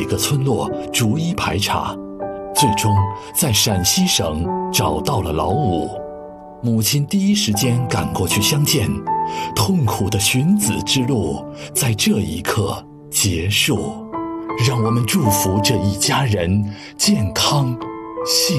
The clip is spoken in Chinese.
个村落逐一排查，最终在陕西省找到了老五。母亲第一时间赶过去相见，痛苦的寻子之路在这一刻结束。让我们祝福这一家人健康幸福。